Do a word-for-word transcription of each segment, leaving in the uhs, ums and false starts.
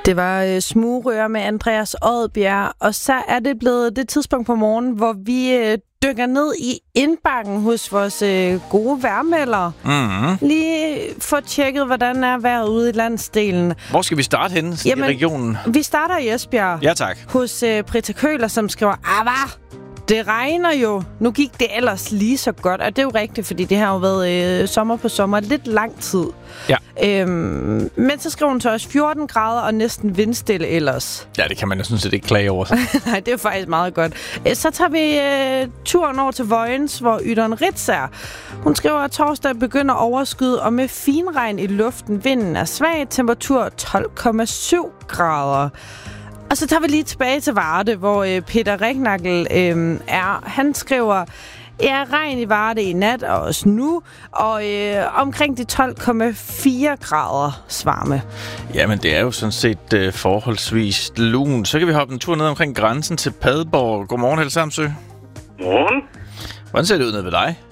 Det var øh, Smugrør med Andreas Odbjerg, og så er det blevet det tidspunkt på morgen, hvor vi øh, dykker ned i indbakken hos vores øh, gode vejrmeldere. Mm-hmm. Lige få tjekket, hvordan er vejret ude i landsdelen. Hvor skal vi starte henne i regionen? Vi starter i Esbjerg. Ja, tak. Hos øh, Britta Køler, som skriver, ah, hvad? Det regner jo. Nu gik det ellers lige så godt. Og det er jo rigtigt, fordi det har jo været øh, sommer på sommer. Lidt lang tid. Ja. Øhm, men så skriver hun til os fjorten grader og næsten vindstille ellers. Ja, det kan man jo sådan set ikke klage over. Nej, det er faktisk meget godt. Så tager vi øh, turen over til Vojens, hvor Ytteren Ritz er. Hun skriver, at torsdag begynder overskyet, og med finregn i luften. Vinden er svag. Temperatur tolv komma syv grader. Og så tager vi lige tilbage til Varde, hvor øh, Peter Rignagel øh, er. Han skriver, ja, regn i Varde i nat og også nu, og øh, omkring de tolv komma fire grader svarme. Jamen, det er jo sådan set øh, forholdsvis lun. Så kan vi hoppe en tur ned omkring grænsen til Padborg. Godmorgen, Helle Samsø. Godmorgen. Hvordan ser det ud nede ved dig?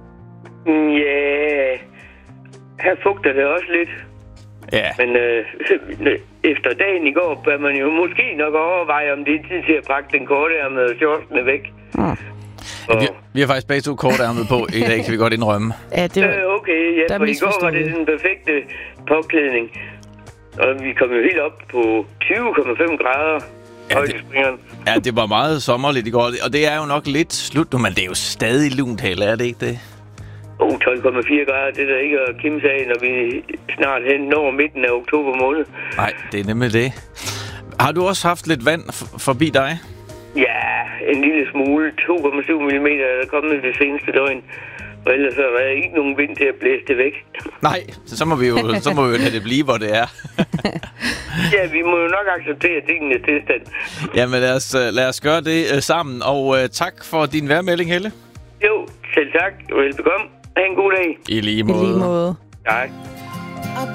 Ja, her fugter det også lidt. Ja. Men øh, efter dagen i går, bør man jo måske nok overveje, om det er tid til at pakke den kortærmede shortsene væk. Mm. Ja, vi, vi har faktisk begge to kortærmet på i dag, kan vi godt indrømme. Ja, det var, øh, okay, ja, for i går var det den perfekte påklædning. Og vi kom jo helt op på tyve komma fem grader. Ja det, ja, det var meget sommerligt i går, og det er jo nok lidt slut nu, men det er jo stadig lunt, Helle, er det ikke det? Oh, tolv komma fire grader, det er der ikke at kimse af, når vi snart hen når midten af oktober måned. Nej, det er nemlig det. Har du også haft lidt vand f- forbi dig? Ja, en lille smule. to komma syv millimeter er der kommet det seneste døgn. Og ellers er der ikke nogen vind til at blæse det væk. Nej, så må vi jo, så må vi jo lade det blive, hvor det er. Ja, vi må jo nok acceptere tingenes tilstand. Jamen lad os, lad os gøre det uh, sammen. Og uh, tak for din vejrmelding, Helle. Jo, selv tak. Velbekomme. Ha' en god dag. I lige måde. I lige måde. Tak.